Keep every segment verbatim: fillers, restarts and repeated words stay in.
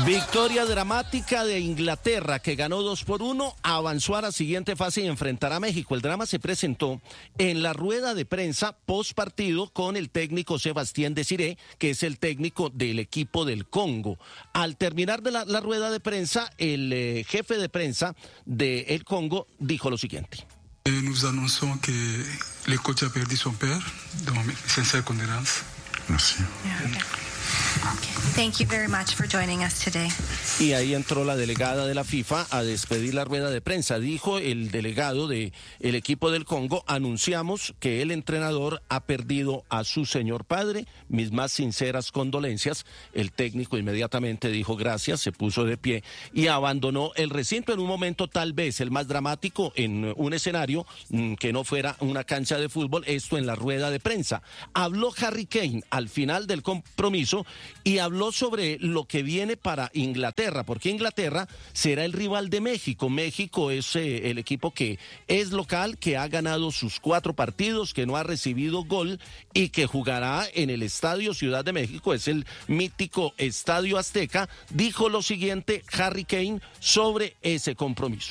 Victoria dramática de Inglaterra, que ganó dos por uno, avanzó a la siguiente fase y enfrentará a México. El drama se presentó en la rueda de prensa post partido con el técnico Sebastián Desiré, que es el técnico del equipo del Congo. Al terminar de la, la rueda de prensa, el eh, jefe de prensa del Congo dijo lo siguiente. Nous annonçons que le coach a perdu son père, donc sincère condoléances. Merci. Yeah, okay. Okay. Thank you very much for joining us today. Y ahí entró la delegada de la FIFA a despedir la rueda de prensa. Dijo el delegado del equipo del Congo: anunciamos que el entrenador ha perdido a su señor padre, mis más sinceras condolencias. El técnico inmediatamente dijo gracias, se puso de pie y abandonó el recinto en un momento tal vez el más dramático en un escenario mmm, que no fuera una cancha de fútbol, esto en la rueda de prensa. Habló Harry Kane al final del compromiso y habló sobre lo que viene para Inglaterra, porque Inglaterra será el rival de México. México es eh, el equipo que es local, que ha ganado sus cuatro partidos, que no ha recibido gol y que jugará en el Estadio Ciudad de México, es el mítico Estadio Azteca. Dijo lo siguiente Harry Kane sobre ese compromiso.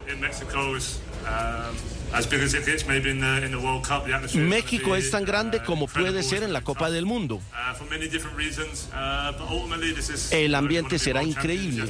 México es tan grande como puede ser en la Copa del Mundo. El ambiente será increíble.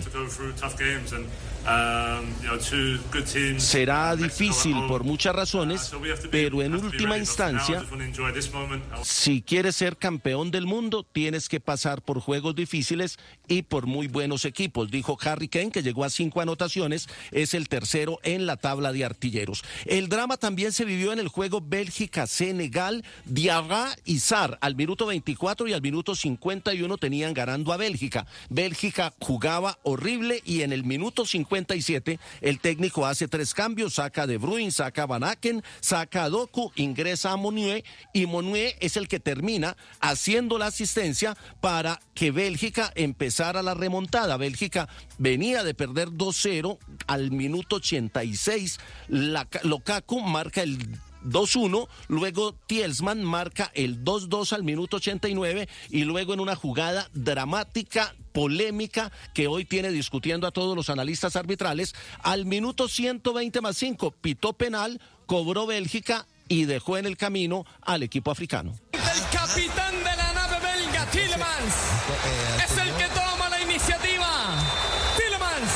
Será difícil por muchas razones, pero en última instancia, si quieres ser campeón del mundo, tienes que pasar por juegos difíciles y por muy buenos equipos, dijo Harry Kane, que llegó a cinco anotaciones, es el tercero en la tabla de artilleros. El drama también se vivió en el juego Bélgica-Senegal. Diarra y Sarr al minuto veinticuatro y al minuto cincuenta y uno tenían ganando a Bélgica. Bélgica jugaba horrible y en el minuto cincuenta y siete el técnico hace tres cambios, saca a De Bruyne, saca a Van Aken, saca a Doku, ingresa a Monue y Monue es el que termina haciendo la asistencia para que Bélgica empezara la remontada. Bélgica venía de perder dos cero al minuto ochenta y seis, la, Lukaku marca el dos uno, luego Tielemans marca el dos dos al minuto ochenta y nueve y luego en una jugada dramática, polémica, que hoy tiene discutiendo a todos los analistas arbitrales, al minuto ciento veinte más cinco, pitó penal, cobró Bélgica y dejó en el camino al equipo africano. El capitán de la nave belga, Tielemans, es el que toma la iniciativa. Tielemans,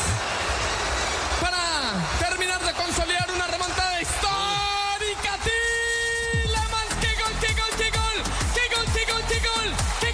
para terminar de consolidar una remontada histórica. Tielemans, qué gol, qué gol, qué gol, qué gol, qué gol, qué gol,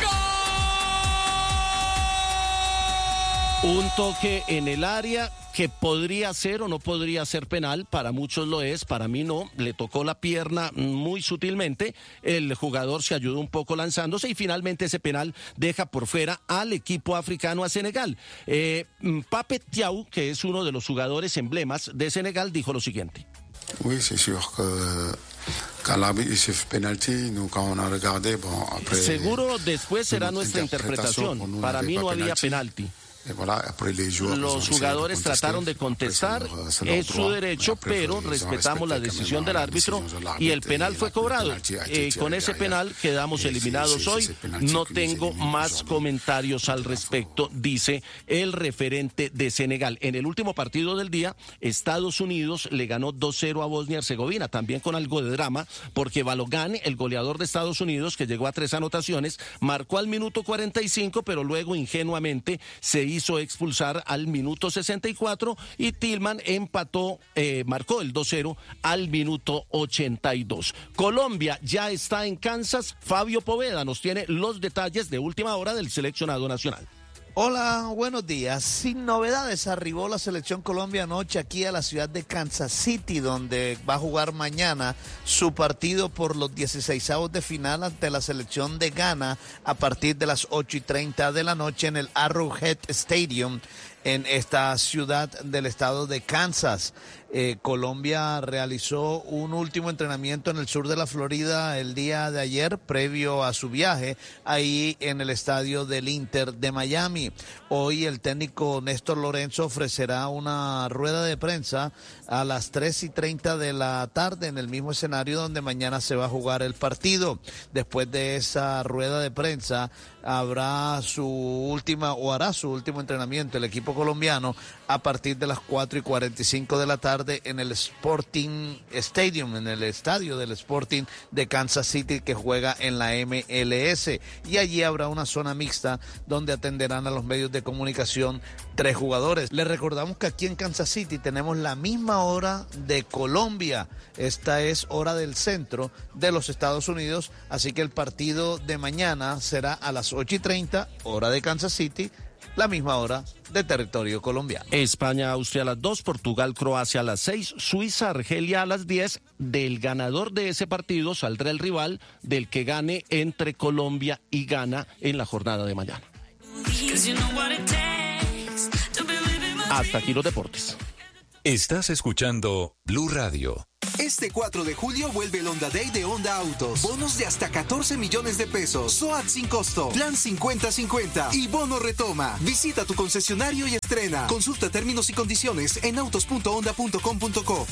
qué gol. Un toque en el área que podría ser o no podría ser penal, para muchos lo es, para mí no, le tocó la pierna muy sutilmente, el jugador se ayudó un poco lanzándose y finalmente ese penal deja por fuera al equipo africano, a Senegal. Eh, Pape Thiaw, que es uno de los jugadores emblemas de Senegal, dijo lo siguiente. Oui, c'est sûr que quand l'arbitre siffle penalty, nous quand on a regardé, bon après. Seguro después será nuestra interpretación. Para mí no había penalti. Los jugadores trataron de contestar, es su derecho, pero respetamos la decisión del árbitro y el penal fue cobrado. Eh, con ese penal quedamos eliminados hoy. No tengo más comentarios al respecto, dice el referente de Senegal. En el último partido del día, Estados Unidos le ganó dos cero a Bosnia-Herzegovina, también con algo de drama, porque Balogun, el goleador de Estados Unidos, que llegó a tres anotaciones, marcó al minuto cuarenta y cinco, pero luego ingenuamente se hizo expulsar al minuto sesenta y cuatro y Tielemans empató, eh, marcó el dos cero al minuto ochenta y dos. Colombia ya está en Kansas. Fabio Poveda nos tiene los detalles de última hora del seleccionado nacional. Hola, buenos días. Sin novedades, arribó la Selección Colombia anoche aquí a la ciudad de Kansas City, donde va a jugar mañana su partido por los dieciseisavos de final ante la selección de Ghana a partir de las ocho y treinta de la noche en el Arrowhead Stadium en esta ciudad del estado de Kansas. Eh, Colombia realizó un último entrenamiento en el sur de la Florida el día de ayer, previo a su viaje, ahí en el estadio del Inter de Miami. Hoy el técnico Néstor Lorenzo ofrecerá una rueda de prensa a las tres y treinta de la tarde en el mismo escenario donde mañana se va a jugar el partido. Después de esa rueda de prensa habrá su última o hará su último entrenamiento el equipo colombiano a partir de las cuatro y cuarenta y cinco de la tarde en el Sporting Stadium, en el estadio del Sporting de Kansas City que juega en la M L S, y allí habrá una zona mixta donde atenderán a los medios de comunicación tres jugadores. Les recordamos que aquí en Kansas City tenemos la misma hora de Colombia, esta es hora del centro de los Estados Unidos, así que el partido de mañana será a las ocho y treinta, hora de Kansas City, la misma hora de territorio colombiano. España, Austria a las dos, Portugal, Croacia a las seis, Suiza, Argelia a las diez. Del ganador de ese partido saldrá el rival del que gane entre Colombia y Ghana en la jornada de mañana. Hasta aquí los deportes. Estás escuchando Blue Radio. Este cuatro de julio vuelve el Honda Day de Honda Autos. Bonos de hasta catorce millones de pesos. SOAT sin costo. Plan cincuenta cincuenta. Y bono retoma. Visita tu concesionario y estrena. Consulta términos y condiciones en autos punto honda punto com punto co.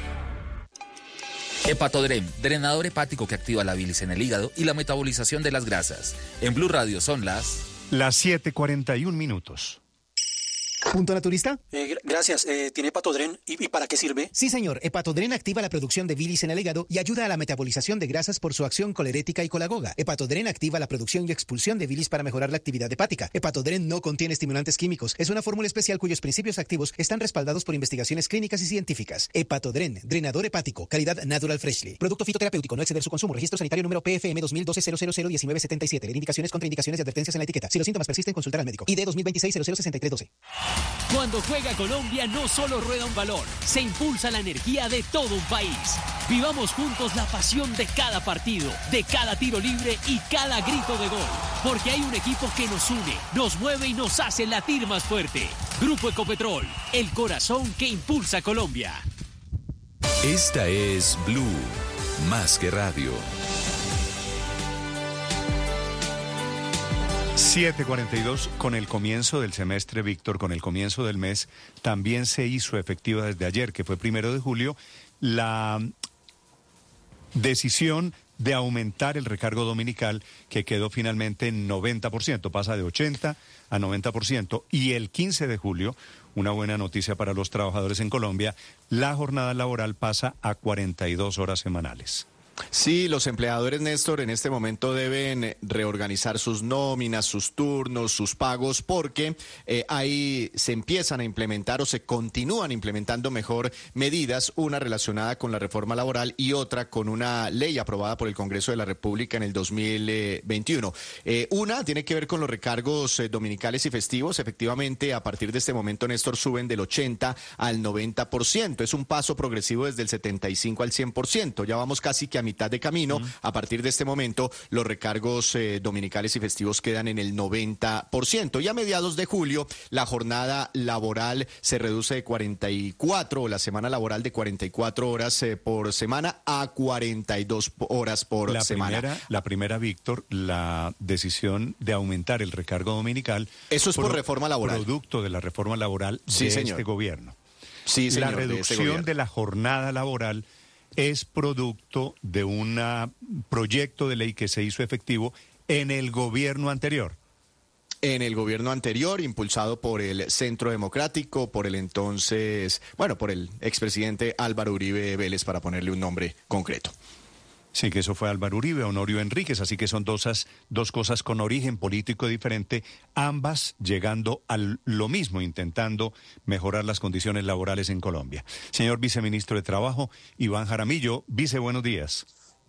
Hepatodrem, drenador hepático que activa la bilis en el hígado y la metabolización de las grasas. En Blue Radio son las... Las siete cuarenta y un minutos. ¿Punto naturista? Eh, gracias. Eh, ¿Tiene Hepatodren? ¿Y, ¿Y para qué sirve? Sí, señor. Hepatodren activa la producción de bilis en el hígado y ayuda a la metabolización de grasas por su acción colerética y colagoga. Hepatodren activa la producción y expulsión de bilis para mejorar la actividad hepática. Hepatodren no contiene estimulantes químicos. Es una fórmula especial cuyos principios activos están respaldados por investigaciones clínicas y científicas. Hepatodren, drenador hepático, calidad Natural Freshly. Producto fitoterapéutico, no exceder su consumo. Registro sanitario número P F M dos mil doce cero cero cero diecinueve setenta y siete. Leer indicaciones, contraindicaciones y advertencias en la etiqueta. Si los síntomas persisten, consultar al médico. I D dos mil veintiséis cero cero sesenta y tres doce. Cuando juega Colombia no solo rueda un balón, se impulsa la energía de todo un país. Vivamos juntos la pasión de cada partido, de cada tiro libre y cada grito de gol. Porque hay un equipo que nos une, nos mueve y nos hace latir más fuerte. Grupo Ecopetrol, el corazón que impulsa a Colombia. Esta es Blue, más que radio. siete cuarenta y dos, con el comienzo del semestre, Víctor, con el comienzo del mes, también se hizo efectiva desde ayer, que fue primero de julio, la decisión de aumentar el recargo dominical, que quedó finalmente en noventa por ciento, pasa de ochenta a noventa por ciento, y el quince de julio, una buena noticia para los trabajadores en Colombia, la jornada laboral pasa a cuarenta y dos horas semanales. Sí, los empleadores, Néstor, en este momento deben reorganizar sus nóminas, sus turnos, sus pagos, porque eh, ahí se empiezan a implementar o se continúan implementando mejor medidas, una relacionada con la reforma laboral y otra con una ley aprobada por el Congreso de la República en el dos mil veintiuno. Eh, una tiene que ver con los recargos eh, dominicales y festivos. Efectivamente, a partir de este momento, Néstor, suben del ochenta al noventa por ciento. Es un paso progresivo desde el setenta y cinco al cien por ciento. Ya vamos casi que a mitad de camino. Mm. A partir de este momento, los recargos eh, dominicales y festivos quedan en el noventa por ciento. Y a mediados de julio, la jornada laboral se reduce de cuarenta y cuatro, o la semana laboral de cuarenta y cuatro horas eh, por semana a cuarenta y dos horas por la semana. Primera, la primera, Víctor, la decisión de aumentar el recargo dominical. Eso es por, por reforma laboral. Producto de la reforma laboral sí, de señor. este gobierno. Sí, señor. La reducción de, de la jornada laboral es producto de un proyecto de ley que se hizo efectivo en el gobierno anterior. En el gobierno anterior, impulsado por el Centro Democrático, por el entonces, bueno, por el expresidente Álvaro Uribe Vélez, para ponerle un nombre concreto. Sí, que eso fue Álvaro Uribe, Honorio Enríquez, así que son dos, dos cosas con origen político diferente, ambas llegando a lo mismo, intentando mejorar las condiciones laborales en Colombia. Señor Viceministro de Trabajo, Iván Jaramillo, vice, buenos días.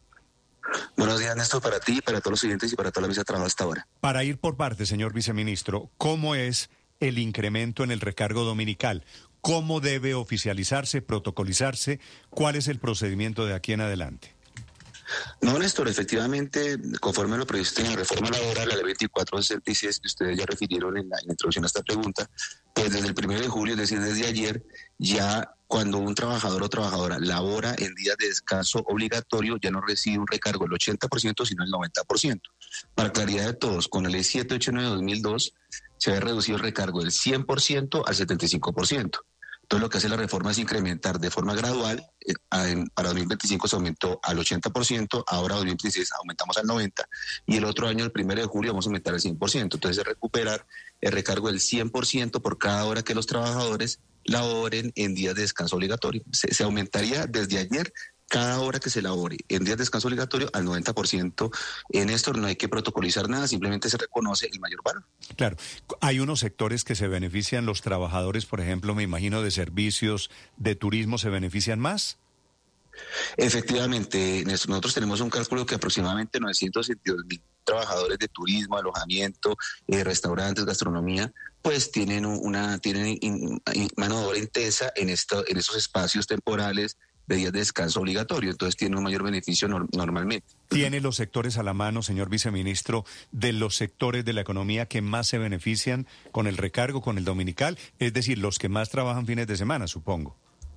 Buenos días, Néstor, para ti, para todos los oyentes y para toda la mesa de trabajo hasta ahora. Para ir por parte, señor Viceministro, ¿cómo es el incremento en el recargo dominical? ¿Cómo debe oficializarse, protocolizarse? ¿Cuál es el procedimiento de aquí en adelante? No, Néstor, efectivamente, conforme a lo previsto en la reforma laboral, la ley veinticuatro sesenta y seis, que ustedes ya refirieron en la, en la introducción a esta pregunta, pues desde el primero de julio, es decir, desde ayer, ya cuando un trabajador o trabajadora labora en días de descanso obligatorio, ya no recibe un recargo del ochenta por ciento, sino el noventa por ciento. Para claridad de todos, con la ley setecientos ochenta y nueve de dos mil dos se había reducido el recargo del cien por ciento al setenta y cinco por ciento. Entonces lo que hace la reforma es incrementar de forma gradual. Eh, en, para dos mil veinticinco se aumentó al ochenta por ciento, ahora dos mil veintiséis aumentamos al noventa por ciento y el otro año, el primero de julio, vamos a aumentar al cien por ciento. Entonces es recuperar el recargo del cien por ciento por cada hora que los trabajadores laboren en días de descanso obligatorio. Se, se aumentaría desde ayer cada hora que se labore en días de descanso obligatorio al noventa por ciento. En esto no hay que protocolizar nada, simplemente se reconoce el mayor valor. Claro, hay unos sectores que se benefician, los trabajadores, por ejemplo, me imagino de servicios, de turismo, ¿se benefician más? Efectivamente, nosotros tenemos un cálculo que aproximadamente novecientos veintidós mil trabajadores de turismo, alojamiento, eh, restaurantes, gastronomía, pues tienen una tienen in, in, mano de obra intensa en, esto, en estos espacios temporales de días de descanso obligatorio, entonces tiene un mayor beneficio no, normalmente. ¿Tiene los sectores a la mano, señor viceministro, de los sectores de la economía que más se benefician con el recargo, con el dominical? Es decir, los que más trabajan fines de semana, supongo.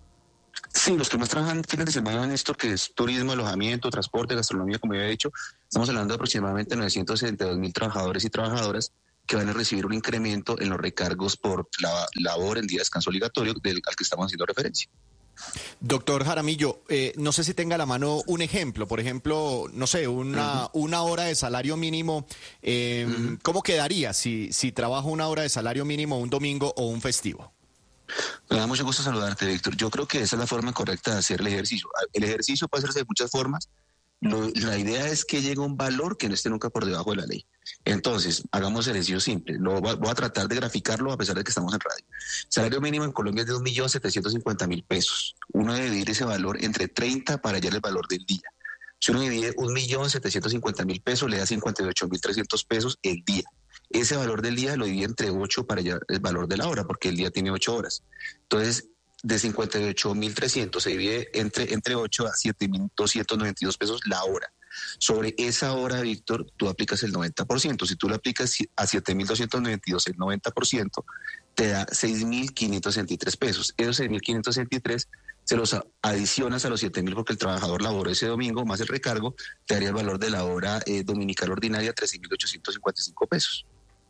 Sí, los que más trabajan fines de semana en esto, que es turismo, alojamiento, transporte, gastronomía, como ya he dicho, estamos hablando de aproximadamente novecientos setenta y dos mil trabajadores y trabajadoras que van a recibir un incremento en los recargos por la labor en día de descanso obligatorio del, al que estamos haciendo referencia. Doctor Jaramillo, eh, no sé si tenga a la mano un ejemplo, por ejemplo, no sé, una, uh-huh. una hora de salario mínimo, eh, uh-huh. ¿cómo quedaría si, si trabajo una hora de salario mínimo un domingo o un festivo? Me da mucho gusto saludarte, Víctor. Yo creo que esa es la forma correcta de hacer el ejercicio. El ejercicio puede hacerse de muchas formas. Lo, la idea es que llegue un valor que no esté nunca por debajo de la ley. Entonces, hagamos el ejercicio simple. Lo, voy a tratar de graficarlo a pesar de que estamos en radio. El salario mínimo en Colombia es de un millón setecientos cincuenta mil pesos. Uno debe dividir ese valor entre treinta para hallar el valor del día. Si uno divide un millón setecientos cincuenta mil pesos, le da cincuenta y ocho mil trescientos pesos el día. Ese valor del día lo divide entre ocho para hallar el valor de la hora, porque el día tiene ocho horas. Entonces, de cincuenta y ocho mil trescientos se divide entre, entre ocho a siete mil doscientos noventa y dos pesos la hora. Sobre esa hora, Víctor, tú aplicas el noventa por ciento. Si tú lo aplicas a siete mil doscientos noventa y dos, el noventa por ciento, te da seis mil quinientos sesenta y tres pesos. Esos seis mil quinientos sesenta y tres se los adicionas a los siete mil porque el trabajador laboró ese domingo, más el recargo, te daría el valor de la hora eh, dominical ordinaria, trece mil ochocientos cincuenta y cinco pesos.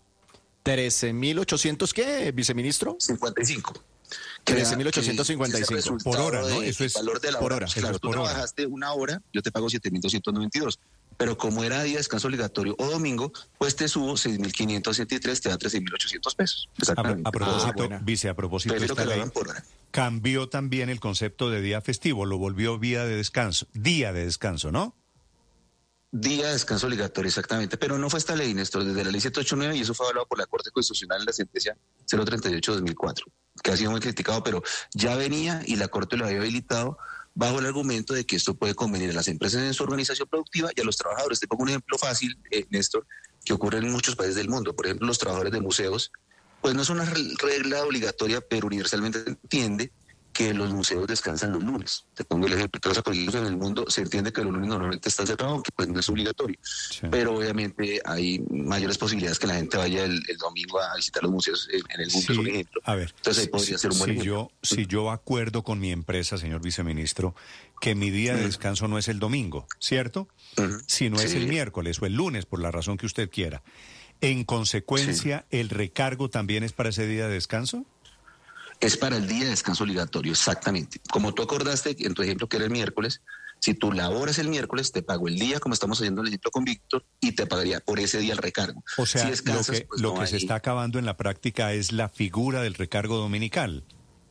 ¿trece mil ochocientos qué, viceministro? cincuenta y cinco. trece mil ochocientos cincuenta y cinco. Por hora, ¿no? Eso es valor de la por hora. hora. Claro, es tú por hora. trabajaste una hora, yo te pago siete mil doscientos noventa y dos. Pero como era día de descanso obligatorio o domingo, pues te subo seis mil quinientos sesenta y tres, te da trece mil ochocientos pesos. A, a propósito, ah, vice, a propósito de esta esta ley, ley, por hora. cambió también el concepto de día festivo, lo volvió día de descanso, día de descanso, ¿no? Día de descanso obligatorio, exactamente. Pero no fue esta ley, Néstor, desde la ley setecientos ochenta y nueve, y eso fue avalado por la Corte Constitucional en la sentencia cero treinta y ocho de dos mil cuatro, que ha sido muy criticado, pero ya venía y la Corte lo había habilitado bajo el argumento de que esto puede convenir a las empresas en su organización productiva y a los trabajadores. Te pongo un ejemplo fácil, eh, Néstor, que ocurre en muchos países del mundo. Por ejemplo, los trabajadores de museos, pues no es una regla obligatoria, pero universalmente se entiende que los museos descansan los lunes. Te pongo el ejemplo, todos los colegios en el mundo se entiende que los lunes normalmente están cerrados, aunque pues no es obligatorio. Sí. Pero obviamente hay mayores posibilidades que la gente vaya el, el domingo a visitar los museos en, en el mundo, sí, por ejemplo. A ver, entonces ahí podría si, ser un buen si ejemplo. Yo, si yo acuerdo con mi empresa, señor viceministro, que mi día de descanso no es el domingo, ¿cierto? Uh-huh. Sino sí. es el miércoles o el lunes, por la razón que usted quiera. En consecuencia, sí. ¿el recargo también es para ese día de descanso? Es para el día de descanso obligatorio, exactamente. Como tú acordaste en tu ejemplo que era el miércoles, si tú laboras el miércoles, te pago el día, como estamos haciendo el ejemplo con Víctor, y te pagaría por ese día el recargo. O sea, si descansas, lo que, pues lo no que hay... se está acabando en la práctica es la figura del recargo dominical.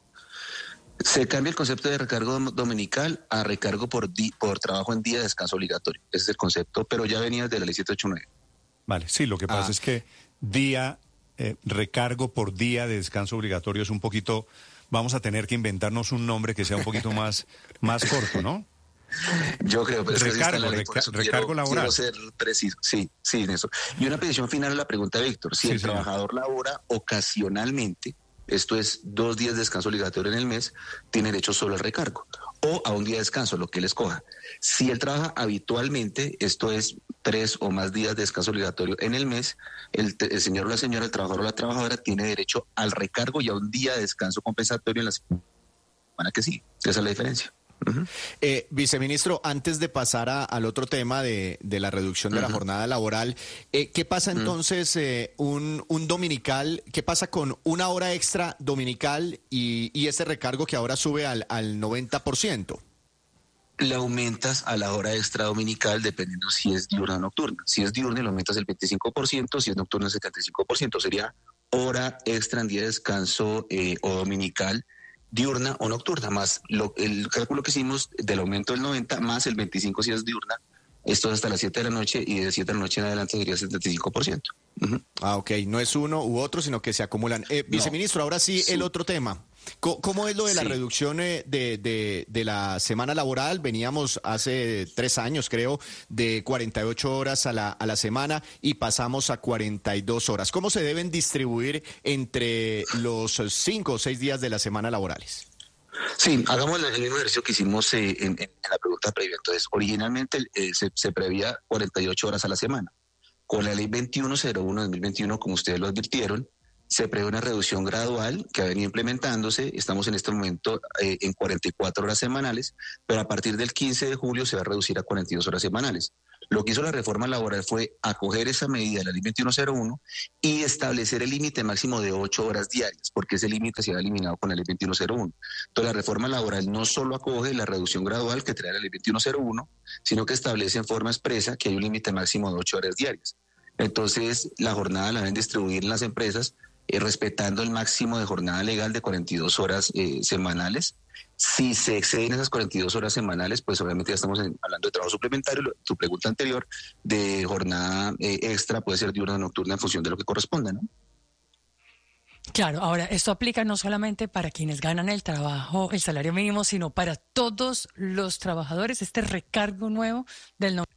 Se cambia el concepto de recargo dominical a recargo por, di, por trabajo en día de descanso obligatorio. Ese es el concepto, pero ya venía de la ley setecientos ochenta y nueve. Vale, sí, lo que pasa ah. es que día, eh, recargo por día de descanso obligatorio es un poquito... Vamos a tener que inventarnos un nombre que sea un poquito más, más corto, ¿no? Yo creo, pero recargo, es que la ley, reca- recargo quiero, laboral. Quiero ser preciso, sí, sí, en eso. Y una petición final a la pregunta, Víctor. Si sí, el señor. trabajador labora ocasionalmente, esto es dos días de descanso obligatorio en el mes, tiene derecho solo al recargo o a un día de descanso, lo que él escoja. Si él trabaja habitualmente, esto es tres o más días de descanso obligatorio en el mes, el, el señor o la señora, el trabajador o la trabajadora tiene derecho al recargo y a un día de descanso compensatorio en la semana que sigue. Esa es la diferencia. Uh-huh. Eh, viceministro, antes de pasar a, al otro tema de, de la reducción de uh-huh. la jornada laboral, eh, ¿qué pasa entonces eh, un, un dominical? ¿Qué pasa con una hora extra dominical y, y ese recargo que ahora sube al, al noventa por ciento? Le aumentas a la hora extra dominical dependiendo si es diurna o nocturna. Si es diurna, le aumentas el veinticinco por ciento, si es nocturna el setenta y cinco por ciento. Sería hora extra en día de descanso eh, o dominical, diurna o nocturna, más lo, el cálculo que hicimos del aumento del noventa más el veinticinco si es diurna. Esto es hasta las siete de la noche y de siete de la noche en adelante sería setenta y cinco por ciento. Uh-huh. Ah, ok. No es uno u otro, sino que se acumulan. Eh, viceministro, no. ahora sí, sí, el otro tema. ¿Cómo es lo de la sí. reducción de, de, de la semana laboral? Veníamos hace tres años, creo, de cuarenta y ocho horas a la, a la semana y pasamos a cuarenta y dos horas. ¿Cómo se deben distribuir entre los cinco o seis días de la semana laborales? Sí, hagamos el mismo ejercicio que hicimos eh, en, en la pregunta previa. Entonces, originalmente eh, se, se preveía cuarenta y ocho horas a la semana. Con la ley veintiuno cero uno de dos mil veintiuno, como ustedes lo advirtieron, se prevé una reducción gradual que ha venido implementándose. Estamos en este momento eh, en cuarenta y cuatro horas semanales, pero a partir del quince de julio se va a reducir a cuarenta y dos horas semanales. Lo que hizo la reforma laboral fue acoger esa medida de la ley veintiuno cero uno y establecer el límite máximo de ocho horas diarias, porque ese límite se ha eliminado con la ley veintiuno cero uno. Entonces la reforma laboral no solo acoge la reducción gradual que trae la ley veintiuno cero uno, sino que establece en forma expresa que hay un límite máximo de ocho horas diarias. Entonces la jornada la deben distribuir en las empresas Eh, respetando el máximo de jornada legal de cuarenta y dos horas eh, semanales. Si se exceden esas cuarenta y dos horas semanales, pues obviamente ya estamos en, hablando de trabajo suplementario. Tu pregunta anterior de jornada eh, extra puede ser diurna o nocturna en función de lo que corresponda, ¿no? Claro, ahora esto aplica no solamente para quienes ganan el trabajo, el salario mínimo, sino para todos los trabajadores, este recargo nuevo del no.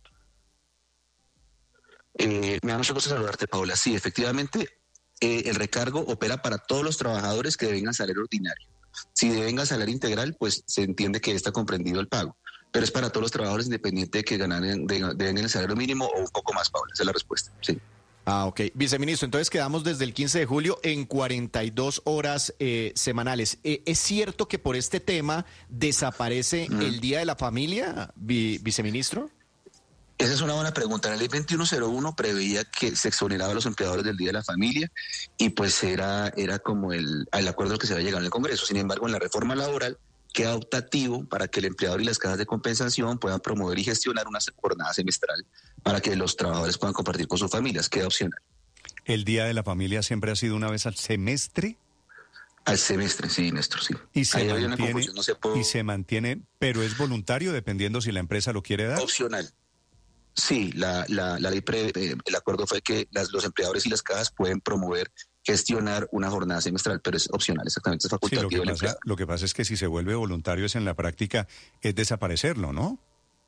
Eh, me da mucho gusto saludarte, Paola. Sí, efectivamente, Eh, el recargo opera para todos los trabajadores que devengan salario ordinario. Si devengan salario integral, pues se entiende que está comprendido el pago. Pero es para todos los trabajadores independientes que ganan de, de, el salario mínimo o un poco más, Paula. Esa es la respuesta. Sí. Ah, ok. Viceministro, entonces quedamos desde el quince de julio en cuarenta y dos horas eh, semanales. Eh, ¿Es cierto que por este tema desaparece mm. el Día de la Familia, vi, viceministro? Esa es una buena pregunta. La ley veintiuno cero uno preveía que se exoneraba a los empleadores del Día de la Familia y pues era, era como el, el acuerdo al que se había llegado en el Congreso. Sin embargo, en la reforma laboral queda optativo para que el empleador y las cajas de compensación puedan promover y gestionar una jornada semestral para que los trabajadores puedan compartir con sus familias. Queda opcional. ¿El Día de la Familia siempre ha sido una vez al semestre? Al semestre, sí, Néstor, sí. Y se, mantiene, no se puede... y se mantiene, pero es voluntario dependiendo si la empresa lo quiere dar. Opcional. Sí, la, la, la ley pre, eh, el acuerdo fue que las, los empleadores y las cajas pueden promover, gestionar una jornada semestral, pero es opcional, exactamente, es facultativo. Sí, lo, que pasa, lo que pasa es que si se vuelve voluntario es en la práctica, es desaparecerlo, ¿no?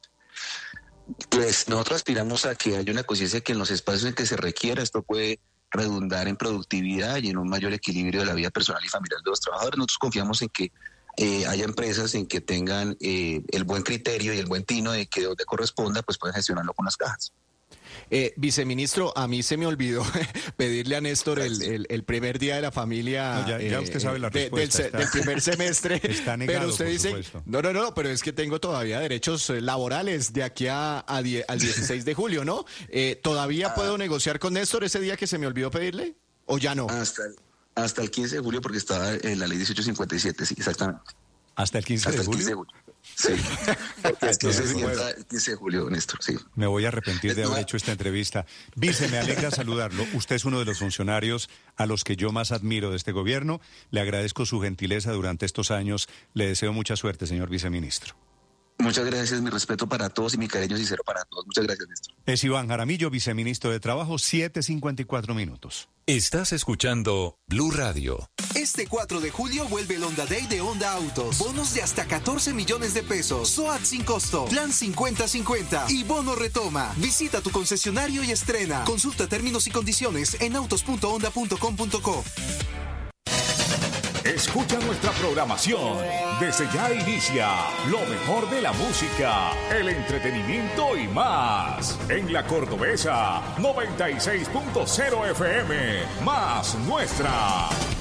Pues nosotros aspiramos a que haya una conciencia que en los espacios en que se requiera esto puede redundar en productividad y en un mayor equilibrio de la vida personal y familiar de los trabajadores. Nosotros confiamos en que Eh, haya empresas en que tengan eh, el buen criterio y el buen tino de que donde corresponda, pues pueden gestionarlo con las cajas. Eh, viceministro, a mí se me olvidó pedirle a Néstor el, el, el primer día de la familia. No, ya, ya usted eh, sabe la de, respuesta. Del, está, del primer semestre. Está negado, pero usted por dice, supuesto. no, no, no, pero es que tengo todavía derechos laborales de aquí a, a die, al dieciséis de julio, ¿no? Eh, ¿Todavía ah. puedo negociar con Néstor ese día que se me olvidó pedirle? ¿O ya no? Hasta el, hasta el quince de julio porque estaba en la ley dieciocho cincuenta y siete, sí, exactamente. ¿Hasta el quince de julio? Hasta el quince de julio. Sí. Entonces, el quince de julio, Néstor, sí. Me voy a arrepentir de haber hecho esta entrevista. Vice, me alegra saludarlo. Usted es uno de los funcionarios a los que yo más admiro de este gobierno. Le agradezco su gentileza durante estos años. Le deseo mucha suerte, señor viceministro. Muchas gracias, mi respeto para todos y mi cariño sincero para todos. Muchas gracias, Néstor. Es Iván Jaramillo, viceministro de Trabajo, siete cincuenta y cuatro minutos. Estás escuchando Blue Radio. Este cuatro de julio vuelve el Honda Day de Honda Autos. Bonos de hasta catorce millones de pesos. SOAT sin costo. Plan cincuenta cincuenta. Y bono retoma. Visita tu concesionario y estrena. Consulta términos y condiciones en autos punto honda punto com punto co. Escucha nuestra programación. Desde ya inicia lo mejor de la música, el entretenimiento y más. En la Cordobesa, noventa y seis punto cero F M. Más nuestra.